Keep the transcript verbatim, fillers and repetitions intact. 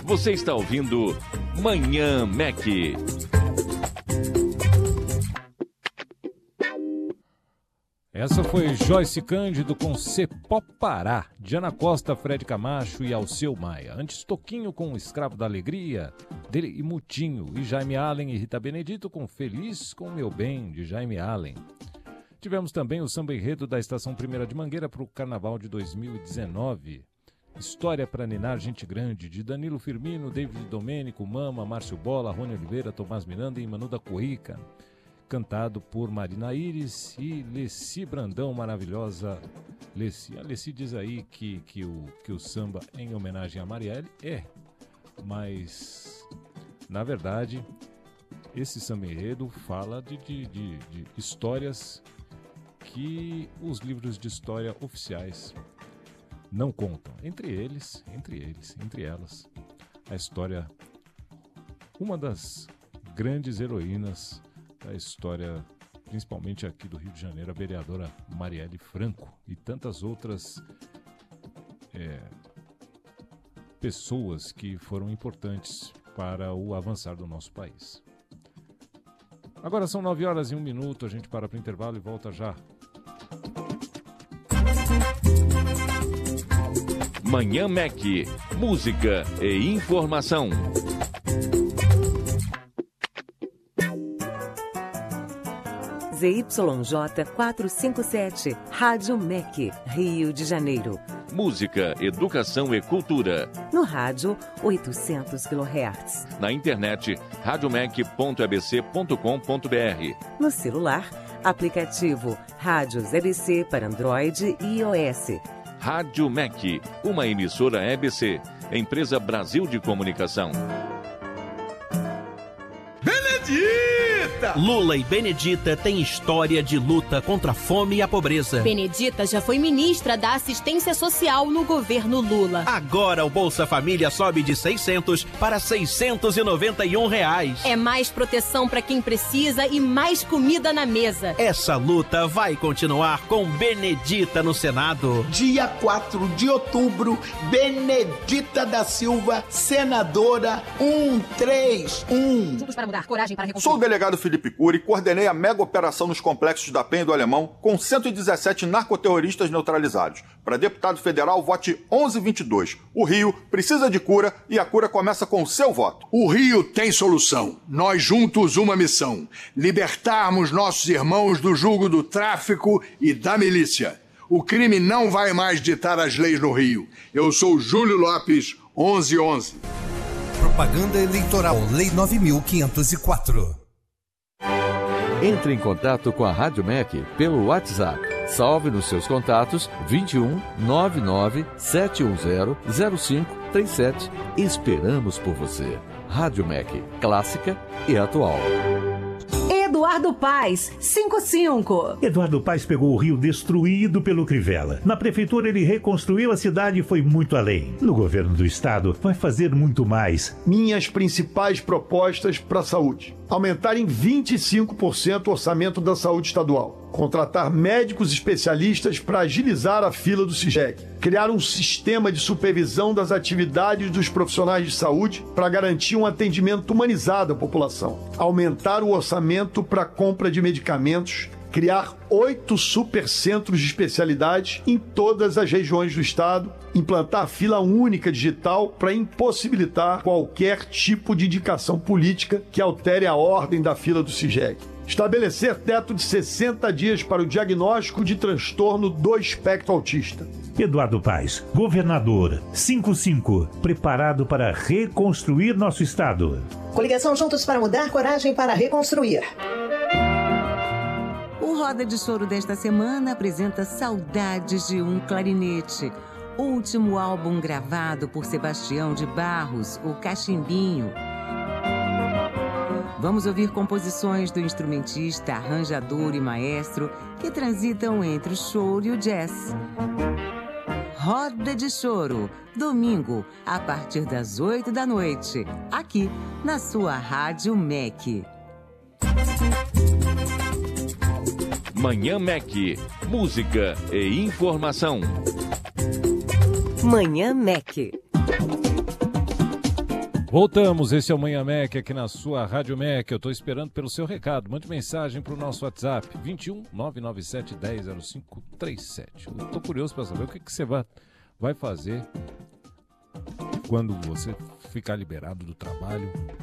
Você está ouvindo Manhã Mac. Essa foi Joyce Cândido com Cepó Pará, Diana Costa, Fred Camacho e Alceu Maia. Antes, Toquinho com Escravo da Alegria, dele e Mutinho. E Jaime Allen e Rita Benedito com Feliz com Meu Bem, de Jaime Allen. Tivemos também o samba enredo da Estação Primeira de Mangueira para o Carnaval de dois mil e dezenove. História para Ninar Gente Grande, de Danilo Firmino, David Domênico, Mama, Márcio Bola, Rony Oliveira, Tomás Miranda e Manu da Corrica. Cantado por Marina Iris e Leci Brandão, maravilhosa Leci. A Leci diz aí que, que, o, que o samba em homenagem a Marielle é, mas na verdade esse samba enredo fala de, de, de, de histórias que os livros de história oficiais não contam. Entre eles, entre eles, entre elas, a história, uma das grandes heroínas da história, principalmente aqui do Rio de Janeiro, a vereadora Marielle Franco e tantas outras é, pessoas que foram importantes para o avançar do nosso país. Agora são nove horas e um minuto, a gente para para o intervalo e volta já. Manhã Mac, música e informação. Z Y J quatrocentos e cinquenta e sete, Rádio Mac, Rio de Janeiro. Música, educação e cultura. No rádio, oitocentos quilohertz. Na internet, radiomac ponto e b c ponto com ponto b r. No celular, aplicativo Rádios E B C para Android e iOS. Rádio Mac, uma emissora E B C, Empresa Brasil de Comunicação. Lula e Benedita têm história de luta contra a fome e a pobreza. Benedita já foi ministra da Assistência Social no governo Lula. Agora o Bolsa Família sobe de seiscentos para seiscentos e noventa e um reais. É mais proteção para quem precisa e mais comida na mesa. Essa luta vai continuar com Benedita no Senado. Dia quatro de outubro, Benedita da Silva, senadora cento e trinta e um. Juntos para mudar, coragem para reconstruir. Sou o delegado Felipe Cury e coordenei a mega operação nos complexos da Penha e do Alemão com cento e dezessete narcoterroristas neutralizados. Para deputado federal, vote onze vinte e dois. O Rio precisa de cura e a cura começa com o seu voto. O Rio tem solução. Nós juntos uma missão. Libertarmos nossos irmãos do jugo do tráfico e da milícia. O crime não vai mais ditar as leis no Rio. Eu sou Júlio Lopes, onze onze. Propaganda Eleitoral, Lei nove mil quinhentos e quatro. Entre em contato com a Rádio Mac pelo WhatsApp. Salve nos seus contatos vinte e um, nove nove, sete um zero, zero cinco três sete. Esperamos por você. Rádio Mac, clássica e atual. Eduardo Paes, cinquenta e cinco. Eduardo Paes pegou o Rio destruído pelo Crivella. Na prefeitura ele reconstruiu a cidade e foi muito além. No governo do estado vai fazer muito mais. Minhas principais propostas para a saúde: aumentar em vinte e cinco por cento o orçamento da saúde estadual, contratar médicos especialistas para agilizar a fila do CIGEC, criar um sistema de supervisão das atividades dos profissionais de saúde para garantir um atendimento humanizado à população, aumentar o orçamento para a compra de medicamentos, criar oito supercentros de especialidade em todas as regiões do estado, implantar fila única digital para impossibilitar qualquer tipo de indicação política que altere a ordem da fila do CIGEC. Estabelecer teto de sessenta dias para o diagnóstico de transtorno do espectro autista. Eduardo Paes, governador, cinquenta e cinco, preparado para reconstruir nosso estado. Coligação Juntos para Mudar, coragem para reconstruir. O Roda de Choro desta semana apresenta Saudades de um Clarinete, o último álbum gravado por Sebastião de Barros, o Cachimbinho. Vamos ouvir composições do instrumentista, arranjador e maestro que transitam entre o choro e o jazz. Roda de Choro, domingo, a partir das oito da noite, aqui na sua Rádio Mac. Manhã Mac, música e informação. Manhã Mac. Voltamos, esse é o Manhã Mac aqui na sua Rádio Mac. Eu estou esperando pelo seu recado. Mande mensagem para o nosso WhatsApp, vinte e um, nove nove sete, dez, zero cinco trinta e sete. Eu estou curioso para saber o que, que você vai, vai fazer quando você ficar liberado do trabalho